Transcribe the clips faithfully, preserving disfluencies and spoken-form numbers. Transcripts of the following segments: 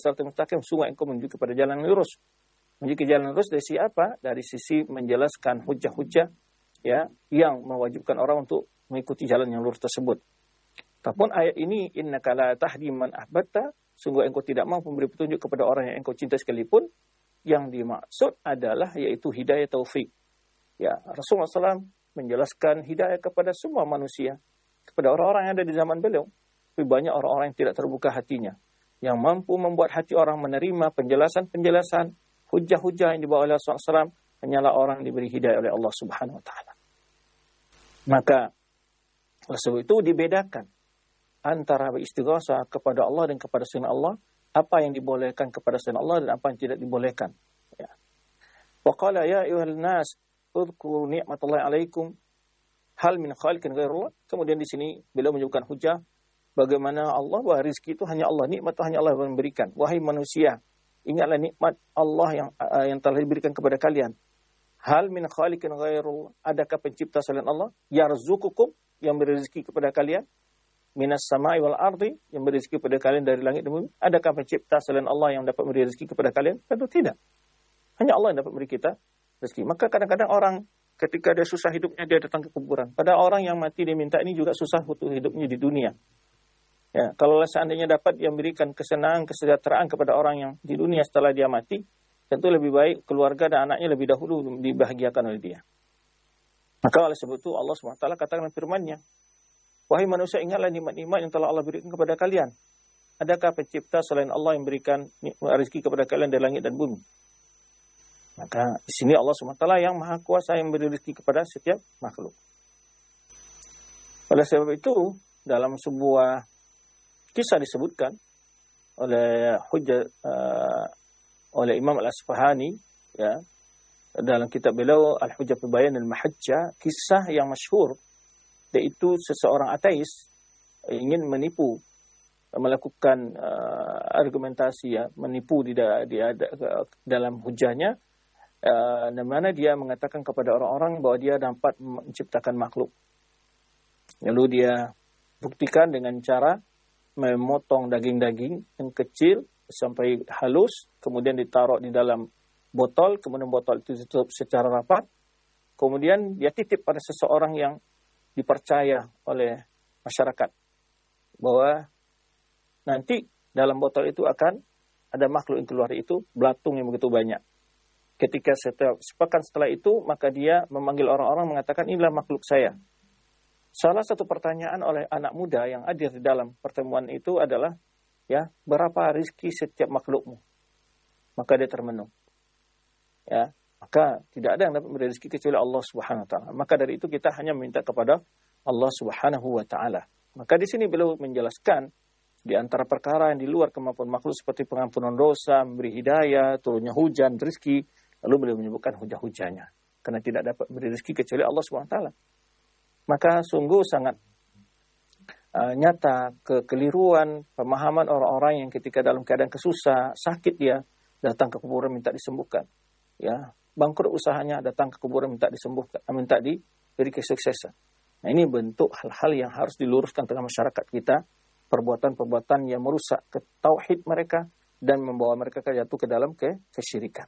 siratal mustaqim, sungguh engkau menuju kepada jalan yang lurus. Menuju ke jalan lurus dari sisi apa? Dari sisi menjelaskan hujah-hujah ya yang mewajibkan orang untuk mengikuti jalan yang lurus tersebut. Tapi ayat ini, innaka la tahdi man ahbabta, sungguh engkau tidak mampu memberi petunjuk kepada orang yang engkau cintai sekalipun, yang dimaksud adalah yaitu hidayah taufik. Ya, Rasulullah shallallahu alaihi wasallam menjelaskan hidayah kepada semua manusia, kepada orang-orang yang ada di zaman beliau. Tapi banyak orang-orang yang tidak terbuka hatinya, yang mampu membuat hati orang menerima penjelasan-penjelasan, hujah-hujah yang dibawa oleh Rasulullah shallallahu alaihi wasallam, hanyalah orang yang diberi hidayah oleh Allah Subhanahu wa taala. Maka oleh sebab itu dibedakan antara beristighosah kepada Allah dan kepada selain Allah, apa yang dibolehkan kepada selain Allah dan apa yang tidak dibolehkan. Ya. Wa qala ya ayyuhan nas udhkuru ni'matallahi 'alaikum hal min khaliqin ghairullah. Kemudian di sini beliau menyebutkan hujah bagaimana Allah bahwa rezeki itu hanya Allah, nikmat itu hanya Allah yang memberikan. Wahai manusia, ingatlah nikmat Allah yang uh, yang telah diberikan kepada kalian. Hal min khaliqin ghairullah, adakah pencipta selain Allah? Yarzuqukum, yang beri rezeki kepada kalian. Minas sama'i wal ardi, yang beri rezeki kepada kalian dari langit dan bumi. Adakah pencipta selain Allah yang dapat beri rezeki kepada kalian? Tentu tidak. Hanya Allah yang dapat beri kita rezeki. Maka kadang-kadang orang ketika dia susah hidupnya, dia datang ke kuburan. Pada orang yang mati dia minta ini juga susah untuk hidupnya di dunia. Ya, kalau seandainya dapat dia memberikan kesenangan, kesejahteraan kepada orang yang di dunia setelah dia mati, tentu lebih baik keluarga dan anaknya lebih dahulu dibahagiakan oleh dia. Maka oleh sebab itu Allah subhanahu wa taala katakan firman-Nya, wahai manusia, ingatlah nikmat-nikmat yang telah Allah berikan kepada kalian. Adakah pencipta selain Allah yang berikan rezeki kepada kalian dari langit dan bumi? Maka di sini Allah subhanahu wa taala yang maha kuasa yang beri rezeki kepada setiap makhluk. Oleh sebab itu dalam sebuah kisah disebutkan oleh hujjah uh, oleh Imam Al-Asfahani ya dalam kitab beliau Al-Hujjah fi Bayan Al-Mahajjah, kisah yang masyhur yaitu seseorang ateis ingin menipu, melakukan uh, argumentasi ya, menipu di, da, di ada, dalam hujahnya, uh, di mana dia mengatakan kepada orang-orang bahwa dia dapat menciptakan makhluk. Lalu dia buktikan dengan cara memotong daging-daging yang kecil sampai halus, kemudian ditaruh di dalam botol, kemudian botol itu ditutup secara rapat, kemudian dia titip pada seseorang yang dipercaya oleh masyarakat bahwa nanti dalam botol itu akan ada makhluk yang keluar, itu belatung yang begitu banyak. Ketika setiap sepekan setelah itu, maka dia memanggil orang-orang mengatakan, inilah makhluk saya. Salah satu pertanyaan oleh anak muda yang hadir di dalam pertemuan itu adalah, ya, berapa rezeki setiap makhlukmu? Maka dia termenung. Ya, maka tidak ada yang dapat memberi rezeki kecuali Allah Subhanahu wa taala. Maka dari itu kita hanya meminta kepada Allah Subhanahu wa taala. Maka di sini beliau menjelaskan di antara perkara yang di luar kemampuan makhluk seperti pengampunan dosa, memberi hidayah, turunnya hujan, rezeki, lalu beliau menyebutkan hujah-hujahnya. Karena tidak dapat memberi rezeki kecuali Allah Subhanahu wa taala. Maka sungguh sangat uh, nyata kekeliruan pemahaman orang-orang yang ketika dalam keadaan kesusah, sakit dia datang ke kuburan minta disembuhkan. Ya, bangkrut usahanya datang ke kuburan minta disembuhkan, minta diberi kesuksesan. Nah, ini bentuk hal-hal yang harus diluruskan tengah masyarakat kita, perbuatan-perbuatan yang merusak ke tauhid mereka dan membawa mereka jatuh ke dalam ke kesyirikan.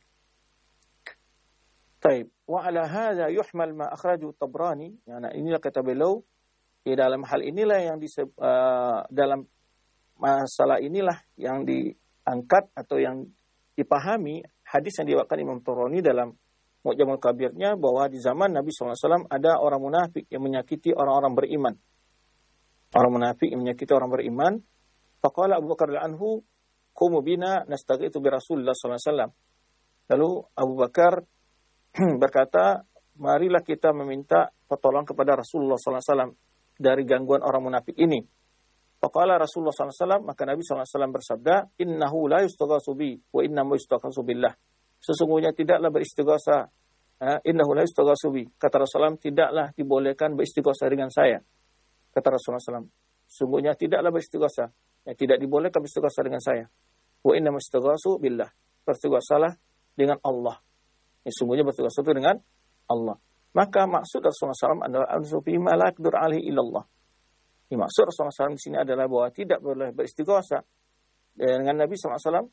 Taib, wa ala hadza yuhmal ma akhraju Tabrani. Ya, nah inilah kata beliau, di dalam hal inilah yang di uh, dalam masalah inilah yang diangkat atau yang dipahami hadis yang diwakilkan Imam Tabrani dalam Mu'jamul Kabirnya bahwa di zaman Nabi shallallahu alaihi wasallam ada orang munafik yang menyakiti orang-orang beriman. Orang munafik yang menyakiti orang beriman. Faqala Abu Bakar anhu, "Qumu bina nastaghiitsu bi Rasulillah sallallahu alaihi wasallam." Lalu Abu Bakar berkata, "Marilah kita meminta pertolongan kepada Rasulullah sallallahu alaihi wasallam dari gangguan orang munafik ini." Faqala Rasulullah sallallahu alaihi wasallam, maka Nabi sallallahu alaihi wasallam bersabda, "Innahu la yustaghatsu bi wa innamu yustaghatsu billah." Sesungguhnya tidaklah beristighosah, eh, innahu la yustaghatsu bi. Kata Rasulullah, tidaklah dibolehkan beristighosah dengan saya. Kata Rasulullah sallallahu alaihi wasallam, sungguhnya tidaklah beristighosah, ya, tidak dibolehkan beristighosah dengan saya. Wa innamu yustaghatsu billah. Beristighosahlah dengan Allah. Ya, sungguhnya beristighosah itu dengan Allah. Maka maksud Rasulullah sallallahu alaihi wasallam adalah anzufi ma la yaqdur alaihi illallah. Maksud Rasulullah sallallahu alaihi wasallam di sini adalah bahwa tidak boleh beristighosah dengan Nabi sallallahu alaihi wasallam